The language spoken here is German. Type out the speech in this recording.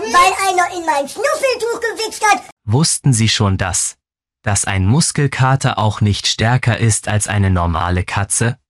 Weil einer in mein Schnuffeltuch gewichst hat. Wussten Sie schon das? Dass ein Muskelkater auch nicht stärker ist als eine normale Katze?